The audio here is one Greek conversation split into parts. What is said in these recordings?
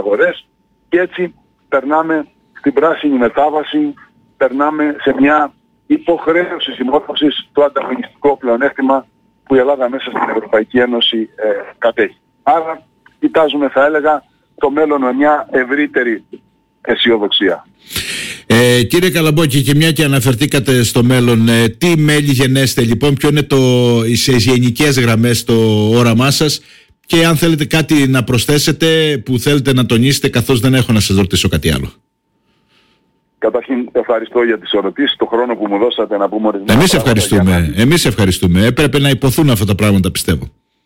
αγορές και έτσι περνάμε στην πράσινη μετάβαση, περνάμε σε μια υποχρέωση συμμόρφωσης το ανταγωνιστικό πλεονέκτημα που η Ελλάδα μέσα στην Ευρωπαϊκή Ένωση κατέχει. Άρα κοιτάζουμε, θα έλεγα, το μέλλον με μια ευρύτερη αισιοδοξία. Κύριε Καλαμπόκη, και μια και αναφερθήκατε στο μέλλον, τι μέλη γενέστε λοιπόν, ποιο είναι σε γενικές γραμμές το όραμά σας, και αν θέλετε κάτι να προσθέσετε που θέλετε να τονίσετε, καθώς δεν έχω να σας ρωτήσω κάτι άλλο. Καταρχήν ευχαριστώ για τις ερωτήσεις, το χρόνο που μου δώσατε να πούμε ορισμένα. Εμείς ευχαριστούμε. Έπρεπε να υποθούν αυτά τα πράγματα, πιστεύω.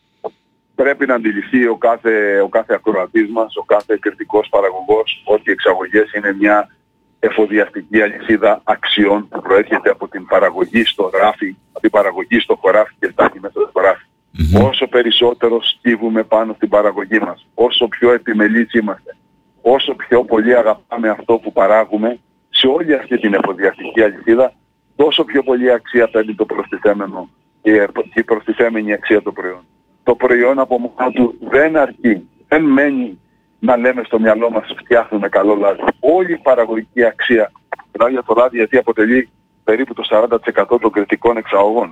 Πρέπει να αντιληφθεί ο κάθε ακροατής μας, ο κάθε κριτικός παραγωγός, ότι οι εξαγωγές είναι μια εφοδιαστική αλυσίδα αξιών που προέρχεται από την παραγωγή στο ράφι, από την παραγωγή στο χωράφι και φτάνει μέσα στο χωράφι. Όσο περισσότερο σκύβουμε πάνω στην παραγωγή μας, όσο πιο επιμελείς είμαστε, όσο πιο πολύ αγαπάμε αυτό που παράγουμε σε όλη αυτή την εφοδιαστική αλυσίδα, τόσο πιο πολύ αξία παίρνει το προστιθέμενο και η προστιθέμενη αξία του προϊόν. Το προϊόν από μόνο του δεν αρκεί, δεν μένει να λέμε στο μυαλό μας φτιάχνουμε καλό λάδι. Όλη η παραγωγική αξία, δηλαδή για το λάδι, γιατί αποτελεί περίπου το 40% των κριτικών εξαγωγών.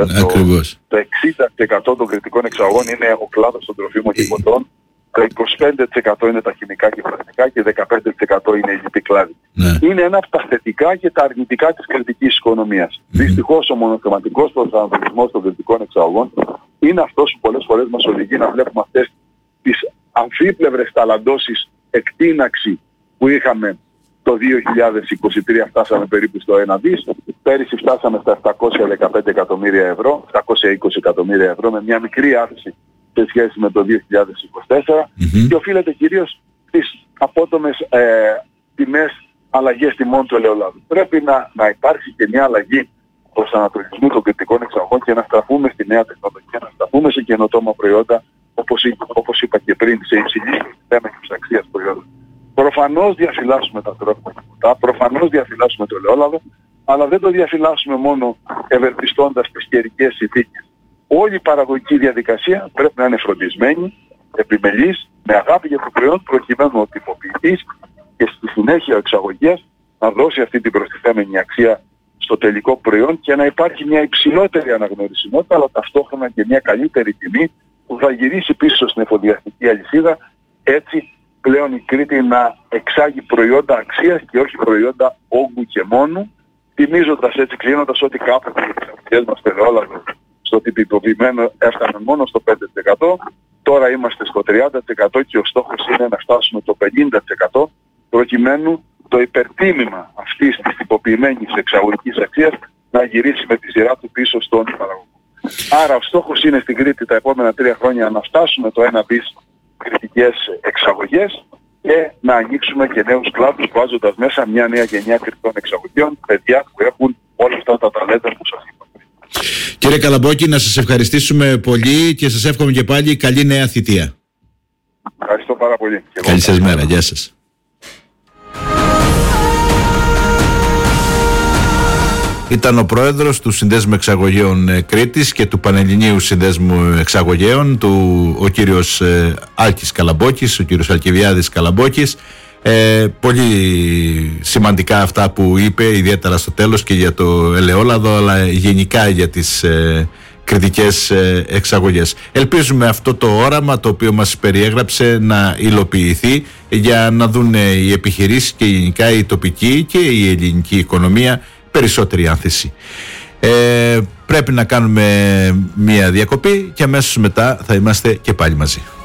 Το 60% των κριτικών εξαγωγών είναι ο κλάδος των τροφίμων και ποτών, το 25% είναι τα χημικά και πλαστικά και 15% είναι η λιπή κλάδη. Είναι ένα από τα θετικά και τα αρνητικά της κριτικής οικονομίας. Δυστυχώς ο μονοθεματικός προσανατολισμός των κριτικών εξαγωγών είναι αυτός που πολλές φορές μας οδηγεί να βλέπουμε αυτές τις αμφίπλευρες ταλαντώσεις εκτείναξη που είχαμε το 2023, φτάσαμε περίπου στο 1 δις, πέρυσι φτάσαμε στα 715 εκατομμύρια ευρώ, 720 εκατομμύρια ευρώ, με μια μικρή αύξηση σε σχέση με το 2024 και οφείλεται κυρίως στις απότομες τιμές, αλλαγές τιμών του ελαιολάδου. Πρέπει να υπάρξει και μια αλλαγή προσανατολισμού των κριτικών εξαγωγών και να στραφούμε στη νέα τεχνολογία, να στραφούμε σε καινοτόμα προϊόντα, όπως είπα και πριν, σε υψηλή θέμενης αξίας προϊόντα. Προφανώς διαφυλάσσουμε τα τρόφιμα και ποτά, προφανώς διαφυλάσσουμε το ελαιόλαδο, αλλά δεν το διαφυλάσσουμε μόνο ευελπιστώντας τις καιρικές συνθήκες. Όλη η παραγωγική διαδικασία πρέπει να είναι φροντισμένη, επιμελής, με αγάπη για το προϊόν, προκειμένου ο τυποποιητής και στη συνέχεια ο εξαγωγέας να δώσει αυτή την προστιθέμενη αξία στο τελικό προϊόν και να υπάρχει μια υψηλότερη αναγνωρισιμότητα, αλλά ταυτόχρονα και μια καλύτερη τιμή που θα γυρίσει πίσω στην εφοδιαστική αλυσίδα, έτσι πλέον η Κρήτη να εξάγει προϊόντα αξίας και όχι προϊόντα όγκου και μόνου, τιμίζοντας έτσι, κλείνοντας, ότι κάποτε οι εξαγωγές μας στο ελαιόλαδο στο τυποποιημένο έφταναν μόνο στο 5%, τώρα είμαστε στο 30% και ο στόχος είναι να φτάσουμε το 50%, προκειμένου το υπερτίμημα αυτής της τυποποιημένης εξαγωγικής αξίας να γυρίσει με τη σειρά του πίσω στον παραγωγό. Άρα ο στόχος είναι στην Κρήτη τα επόμενα 3 χρόνια να φτάσουμε το 1 δις κριτικές εξαγωγές και να ανοίξουμε και νέους κλάδους, βάζοντας μέσα μια νέα γενιά κριτικών εξαγωγών, παιδιά που έχουν όλα αυτά τα ταλέντα που σας είπα. Κύριε Καλαμπόκη, να σας ευχαριστήσουμε πολύ και σας εύχομαι και πάλι καλή νέα θητεία. Ευχαριστώ πάρα πολύ. Καλή σας μέρα. Γεια σας. Ήταν ο πρόεδρος του Συνδέσμου Εξαγωγέων Κρήτης και του Πανελληνίου Συνδέσμου Εξαγωγέων, ο κύριος Άλκης Καλαμπόκης, ο κύριος Αλκιβιάδης Καλαμπόκης. Πολύ σημαντικά αυτά που είπε, ιδιαίτερα στο τέλος και για το ελαιόλαδο, αλλά γενικά για τις κριτικές εξαγωγές. Ελπίζουμε αυτό το όραμα το οποίο μας περιέγραψε να υλοποιηθεί, για να δουν οι επιχειρήσεις και γενικά η τοπική και η ελληνική οικονομία περισσότερη άνθηση. Πρέπει να κάνουμε μία διακοπή και αμέσως μετά θα είμαστε και πάλι μαζί.